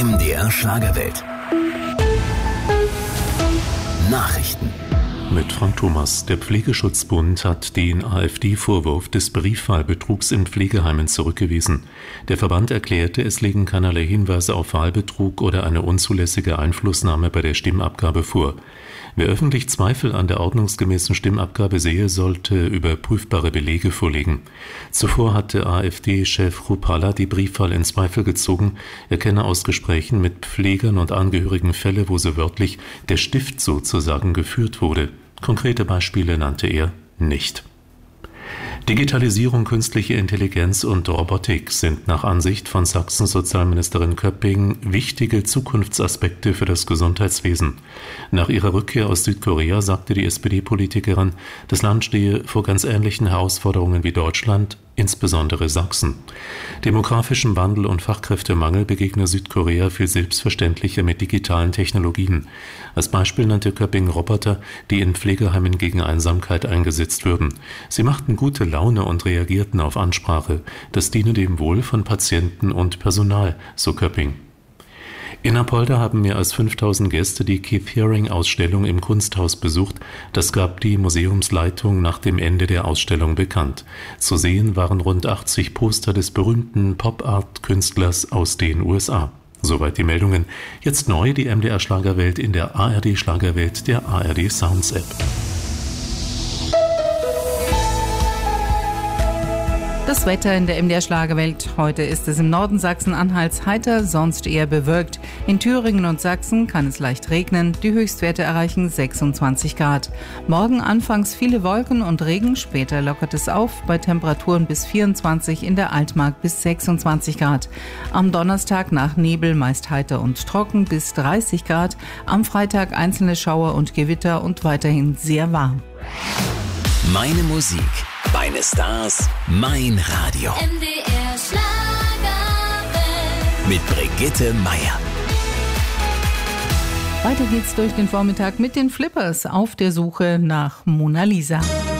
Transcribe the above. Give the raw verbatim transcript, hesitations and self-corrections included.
M D R Schlagerwelt. Nachrichten. Mit Frank Thomas. Der Pflegeschutzbund hat den AfD-Vorwurf des Briefwahlbetrugs in Pflegeheimen zurückgewiesen. Der Verband erklärte, es liegen keinerlei Hinweise auf Wahlbetrug oder eine unzulässige Einflussnahme bei der Stimmabgabe vor. Wer öffentlich Zweifel an der ordnungsgemäßen Stimmabgabe sehe, sollte überprüfbare Belege vorlegen. Zuvor hatte AfD-Chef Chrupalla die Briefwahl in Zweifel gezogen. Er kenne aus Gesprächen mit Pflegern und Angehörigen Fälle, wo so wörtlich der Stift sozusagen geführt wurde. Konkrete Beispiele nannte er nicht. Digitalisierung, künstliche Intelligenz und Robotik sind nach Ansicht von Sachsens Sozialministerin Köpping wichtige Zukunftsaspekte für das Gesundheitswesen. Nach ihrer Rückkehr aus Südkorea sagte die S P D-Politikerin, das Land stehe vor ganz ähnlichen Herausforderungen wie Deutschland, insbesondere Sachsen. Demografischem Wandel und Fachkräftemangel begegne Südkorea viel selbstverständlicher mit digitalen Technologien. Als Beispiel nannte Köpping Roboter, die in Pflegeheimen gegen Einsamkeit eingesetzt würden. Sie machten gute Laune und reagierten auf Ansprache. Das diene dem Wohl von Patienten und Personal, so Köpping. In Apolda haben mehr als fünftausend Gäste die Keith Haring-Ausstellung im Kunsthaus besucht. Das gab die Museumsleitung nach dem Ende der Ausstellung bekannt. Zu sehen waren rund achtzig Poster des berühmten Pop-Art-Künstlers aus den U S A. Soweit die Meldungen. Jetzt neu die M D R Schlagerwelt in der A R D Schlagerwelt, der A R D Sounds App. Das Wetter in der M D R Schlagerwelt. Heute ist es im Norden Sachsen-Anhalts heiter, sonst eher bewölkt. In Thüringen und Sachsen kann es leicht regnen. Die Höchstwerte erreichen sechsundzwanzig Grad. Morgen anfangs viele Wolken und Regen, später lockert es auf, bei Temperaturen bis vierundzwanzig, in der Altmark bis sechsundzwanzig Grad. Am Donnerstag nach Nebel meist heiter und trocken bis dreißig Grad. Am Freitag einzelne Schauer und Gewitter und weiterhin sehr warm. Meine Musik, meine Stars, mein Radio. M D R Schlagerwelt. Mit Brigitte Meier. Weiter geht's durch den Vormittag mit den Flippers auf der Suche nach Mona Lisa.